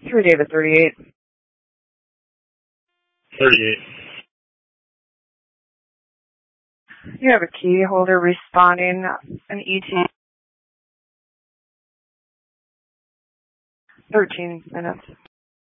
Through David 38. 38. You have a key holder responding, an ET. 13 minutes.